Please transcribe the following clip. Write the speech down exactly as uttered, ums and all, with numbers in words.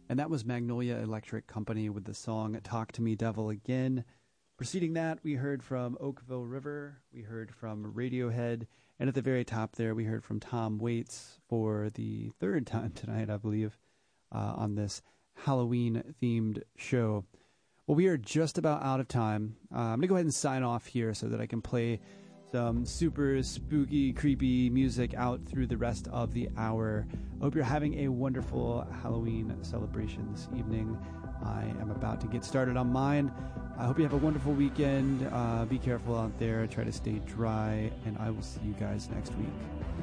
And that was Magnolia Electric Company with the song Talk to Me Devil Again. Preceding that, we heard from Oakville River, we heard from Radiohead, and at the very top there, we heard from Tom Waits for the third time tonight, I believe, uh, on this Halloween-themed show. Well, we are just about out of time. Uh, I'm going to go ahead and sign off here so that I can play some super spooky, creepy music out through the rest of the hour. I hope you're having a wonderful Halloween celebration this evening. I am about to get started on mine. I hope you have a wonderful weekend. Uh, be careful out there. Try to stay dry, and I will see you guys next week.